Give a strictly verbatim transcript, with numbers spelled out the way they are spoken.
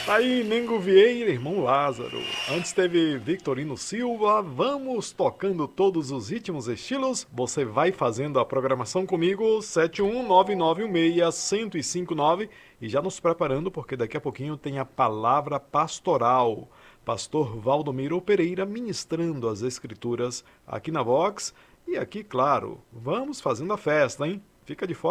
Aí, Nengo Vieira, irmão Lázaro. Antes teve Victorino Silva. Vamos tocando todos os ritmos e estilos. Você vai fazendo a programação comigo, sete um nove nove um seis, um zero cinco nove. E já nos preparando, porque daqui a pouquinho tem a palavra pastoral. Pastor Valdomiro Pereira ministrando as escrituras aqui na Vox. E aqui, claro, vamos fazendo a festa, hein? Fica de fora.